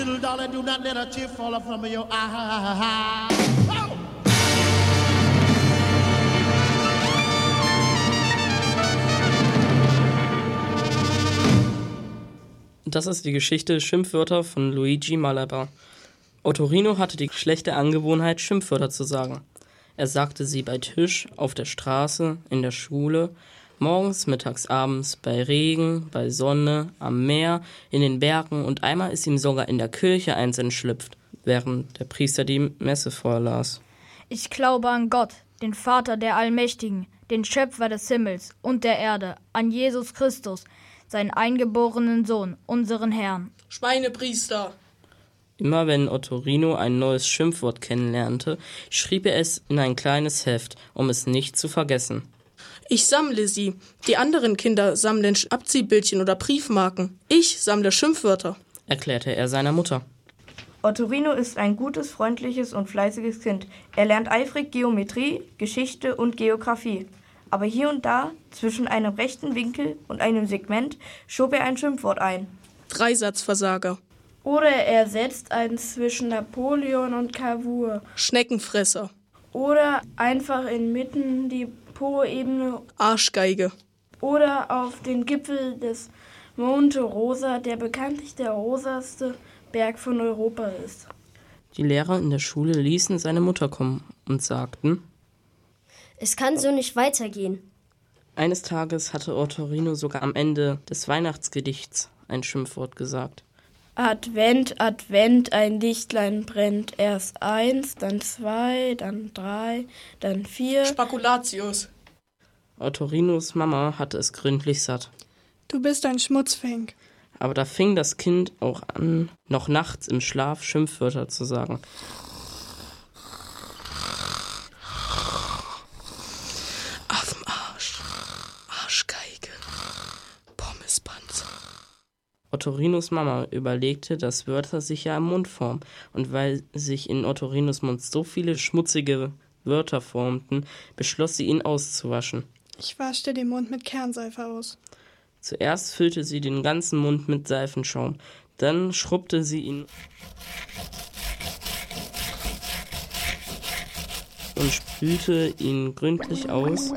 little darling, do not let a tear fall from your eye. Oh! Das ist die Geschichte Schimpfwörter von Luigi Malabar. Ottorino hatte die schlechte Angewohnheit, Schimpfwörter zu sagen. Er sagte sie bei Tisch, auf der Straße, in der Schule, morgens, mittags, abends, bei Regen, bei Sonne, am Meer, in den Bergen und einmal ist ihm sogar in der Kirche eins entschlüpft, während der Priester die Messe vorlas. Ich glaube an Gott, den Vater der Allmächtigen, den Schöpfer des Himmels und der Erde, an Jesus Christus, seinen eingeborenen Sohn, unseren Herrn. Schweinepriester! Immer wenn Ottorino ein neues Schimpfwort kennenlernte, schrieb er es in ein kleines Heft, um es nicht zu vergessen. Ich sammle sie. Die anderen Kinder sammeln Abziehbildchen oder Briefmarken. Ich sammle Schimpfwörter, erklärte er seiner Mutter. Ottorino ist ein gutes, freundliches und fleißiges Kind. Er lernt eifrig Geometrie, Geschichte und Geographie. Aber hier und da, zwischen einem rechten Winkel und einem Segment, schob er ein Schimpfwort ein. Dreisatzversager. Oder er setzt eins zwischen Napoleon und Cavour. Schneckenfresser. Oder einfach inmitten die Po-Ebene. Arschgeige. Oder auf den Gipfel des Monte Rosa, der bekanntlich der rosaste Berg von Europa ist. Die Lehrer in der Schule ließen seine Mutter kommen und sagten: Es kann so nicht weitergehen. Eines Tages hatte Ottorino sogar am Ende des Weihnachtsgedichts ein Schimpfwort gesagt. Advent, Advent, ein Lichtlein brennt. Erst 1, dann 2, dann 3, dann 4. Spekulatius. Ottorinos Mama hatte es gründlich satt. Du bist ein Schmutzfink. Aber da fing das Kind auch an, noch nachts im Schlaf Schimpfwörter zu sagen. Affenarsch, Arschgeige, Pommespanzer. Ottorinos Mama überlegte, dass Wörter sich ja im Mund formen. Und weil sich in Ottorinos Mund so viele schmutzige Wörter formten, beschloss sie, ihn auszuwaschen. Ich wasche dir den Mund mit Kernseife aus. Zuerst füllte sie den ganzen Mund mit Seifenschaum. Dann schrubbte sie ihn und spülte ihn gründlich aus.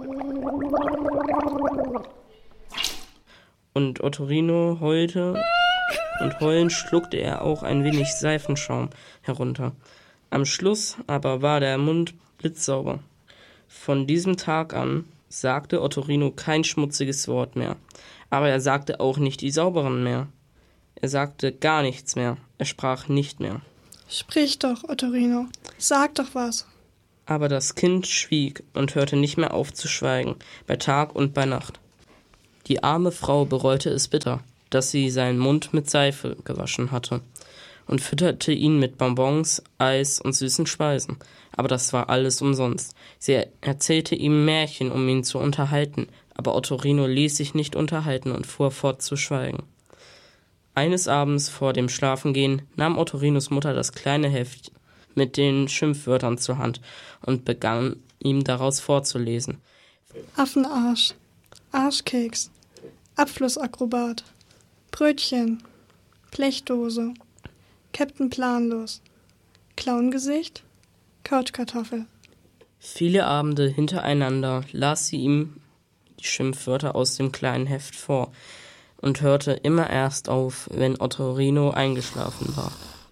Und Ottorino heulte, und heulend schluckte er auch ein wenig Seifenschaum herunter. Am Schluss aber war der Mund blitzsauber. Von diesem Tag an sagte Ottorino kein schmutziges Wort mehr. Aber er sagte auch nicht die sauberen mehr. Er sagte gar nichts mehr. Er sprach nicht mehr. Sprich doch, Ottorino. Sag doch was. Aber das Kind schwieg und hörte nicht mehr auf zu schweigen, bei Tag und bei Nacht. Die arme Frau bereute es bitter, dass sie seinen Mund mit Seife gewaschen hatte und fütterte ihn mit Bonbons, Eis und süßen Speisen. Aber das war alles umsonst. Sie erzählte ihm Märchen, um ihn zu unterhalten, aber Ottorino ließ sich nicht unterhalten und fuhr fort zu schweigen. Eines Abends vor dem Schlafengehen nahm Ottorinos Mutter das kleine Heft mit den Schimpfwörtern zur Hand und begann, ihm daraus vorzulesen. Affenarsch, Arschkeks, Abflussakrobat, Brötchen, Blechdose, Captain Planlos, Clowngesicht, Couchkartoffel. Viele Abende hintereinander las sie ihm die Schimpfwörter aus dem kleinen Heft vor und hörte immer erst auf, wenn Ottorino eingeschlafen war.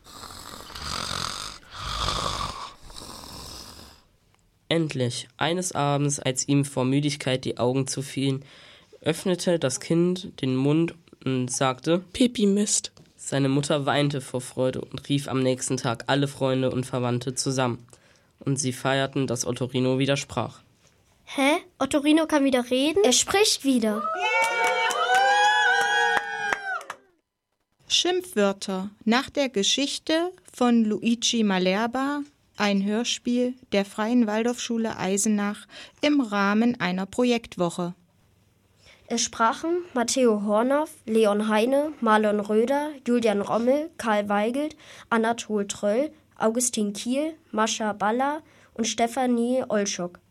Endlich, eines Abends, als ihm vor Müdigkeit die Augen zufielen, öffnete das Kind den Mund und sagte: Pipi-Mist. Seine Mutter weinte vor Freude und rief am nächsten Tag alle Freunde und Verwandte zusammen. Und sie feierten, dass Ottorino wieder sprach. Hä? Ottorino kann wieder reden? Er spricht wieder. Schimpfwörter nach der Geschichte von Luigi Malabar, ein Hörspiel der Freien Waldorfschule Eisenach im Rahmen einer Projektwoche. Es sprachen Matteo Hornoff, Leon Heine, Marlon Röder, Julian Rommel, Karl Weigelt, Anatol Tröll, Augustin Kiel, Mascha Baller und Stefanie Olschok.